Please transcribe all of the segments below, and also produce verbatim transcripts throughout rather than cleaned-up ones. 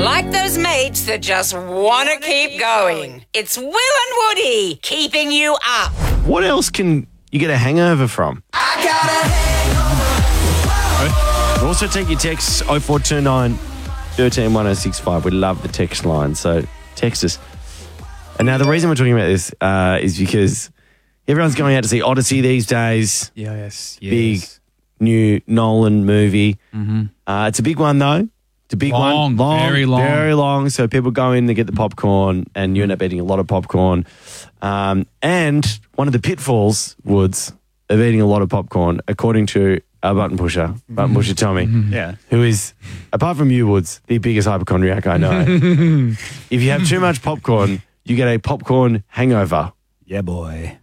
Like those mates that just want to keep going. It's Will and Woody keeping you up. What else can you get a hangover from? I got a hangover. Also take your texts oh four two nine, one three, one oh six five. We love the text line, so text us. And now the reason we're talking about this uh, is because everyone's going out to see Odyssey these days. Yes, yes. Big new Nolan movie. Mm-hmm. Uh, it's a big one though. It's a big Long, one. very long. Very long. So people go in, they get the popcorn, and you end up eating a lot of popcorn. Um, and one of the pitfalls, Woods, of eating a lot of popcorn, according to our button pusher, button pusher Tommy, Yeah. who is, apart from you, Woods, the biggest hypochondriac I know. If you have too much popcorn, you get a popcorn hangover. Yeah, boy.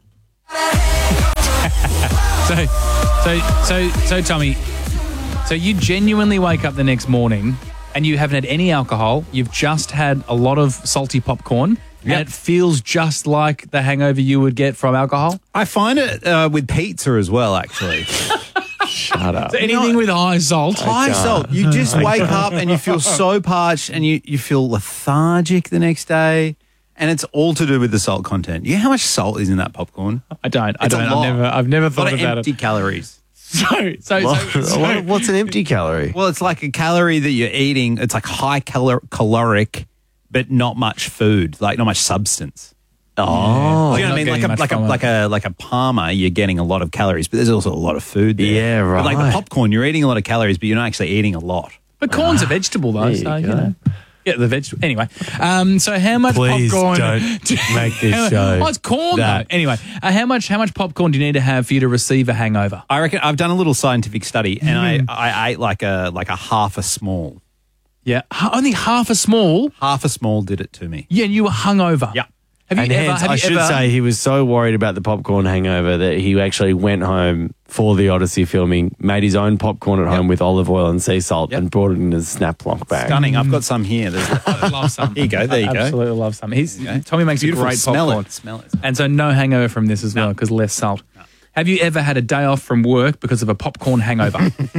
So, so, so, so, Tommy, so you genuinely wake up the next morning and you haven't had any alcohol. You've just had a lot of salty popcorn, Yep. and it feels just like the hangover you would get from alcohol. I find it uh, with pizza as well, actually. Shut up. So anything with high salt. High salt. You just wake up and you feel so parched and you, you feel lethargic the next day. And it's all to do with the salt content. You know how much salt is in that popcorn? I don't. I It's a don't. I've lot. never. I've never A thought lot of about empty it. calories. So, so, so, What- so what- what's an empty calorie? Well, it's like a calorie that you're eating. It's like high calor- caloric, but not much food, like not much substance. Oh. Do you know not what I mean? Like getting a much like a from it. like a like a Palmer, you're getting a lot of calories, but there's also a lot of food there. Yeah, But like right. the popcorn, you're eating a lot of calories, but you're not actually eating a lot. but corn's a vegetable, though. There you so you go. know. Yeah, the vegetable. Anyway, um, so how much Please popcorn? don't make this show Oh, it's corn that. though. Anyway, uh, how much how much popcorn do you need to have for you to receive a hangover? I reckon I've done a little scientific study, and Mm. I, I ate like a like a half a small. Yeah, H- only half a small. Half a small did it to me. Yeah, and you were hungover. Yeah. Have you And ever? hence, Have I you should ever, say he was so worried about the popcorn hangover that he actually went home for the Odyssey filming, made his own popcorn at home with olive oil and sea salt, Yep. and brought it in his snap lock bag. Stunning. I've got some here. There's, I love some. Here you go. There you go. Absolutely love some. He's, Tommy makes Beautiful. a great Smell popcorn. it. Smell it. And so no hangover from this as well because less salt. Have you ever had a day off from work because of a popcorn hangover?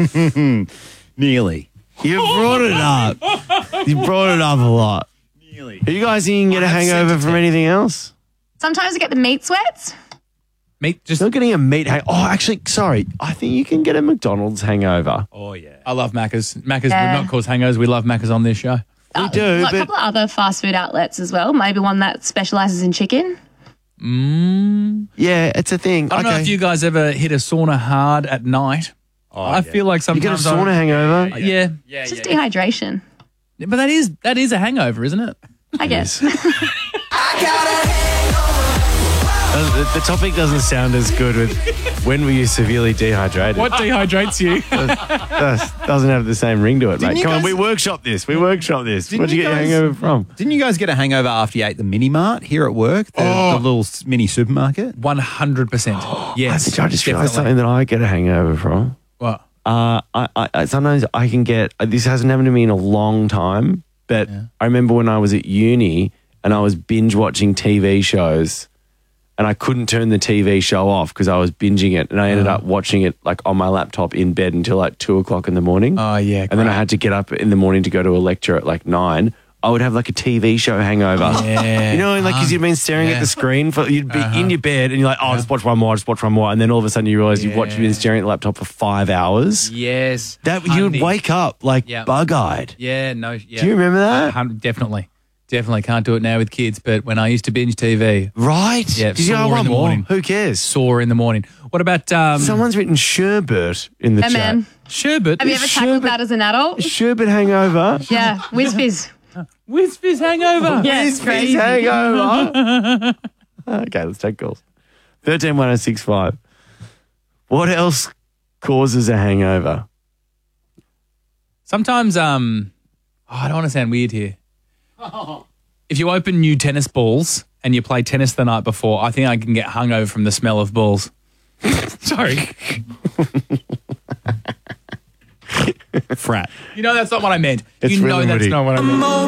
Nearly. You brought it up. You brought it up a lot. Nearly. Are you guys thinking you get a I have hangover sent it from to- anything else? Sometimes I get the meat sweats. Meat, just Not getting a meat hang. Oh, actually, sorry. I think you can get a McDonald's hangover. Oh yeah. I love Macca's. Macca's Yeah. would not cause hangovers. We love Macca's on this show. We do, Like but a couple of other fast food outlets as well. Maybe one that specialises in chicken. yeah, it's a thing. I don't know Okay. if you guys ever hit a sauna hard at night. Oh, I yeah. feel like You get a sometimes sauna I, hangover. yeah. It's just dehydration, but that is that is a hangover, isn't it? I guess. Uh, The, the topic doesn't sound as good with when were you severely dehydrated. What dehydrates you? Does, doesn't have the same ring to it, mate. you Come on, guys- we workshop this. We workshop this. Didn't Where'd you you get your guys- hangover from? Didn't you guys get a hangover after you ate the mini mart here at work? The, the little s- mini supermarket? One hundred percent. Yes, I just realised definitely. something that I get a hangover from. What? Uh, I, I, I sometimes I can get. This hasn't happened to me in a long time, but I remember when I was at uni and I was binge watching T V shows, and I couldn't turn the T V show off because I was binging it, and I ended up watching it like on my laptop in bed until like two o'clock in the morning. Oh yeah, and then I great. had to get up in the morning to go to a lecture at like nine. I would have like a T V show hangover. Yeah. You know, like because you've been staring Yeah. at the screen for, you'd be in your bed and you're like, oh, just watch one more, just watch one more. And then all of a sudden you realize you've watched, you've been staring at the laptop for five hours. Yes. That you would Honey. wake up like Yeah. bug-eyed. Yeah, no. Yeah. Do you remember that? Hun- Definitely. Definitely can't do it now with kids, but when I used to binge T V, Right? Yeah, Did you sore go in one the more? morning. Who cares? sore in the morning. What about um, Someone's written sherbet in the Hey, chat. man. sherbet? Have you ever tackled that as an adult? Sherbet hangover. Yeah, whiz fizz. Whiz fizz hangover. Yeah, it's Fizz crazy. hangover. Okay, let's take calls. thirteen one oh six five. What else causes a hangover? Sometimes, um, oh, I don't want to sound weird here. If you open new tennis balls and you play tennis the night before, I think I can get hungover from the smell of balls. Sorry. Frat. You know that's not what I meant. It's you know really that's witty. not what I meant.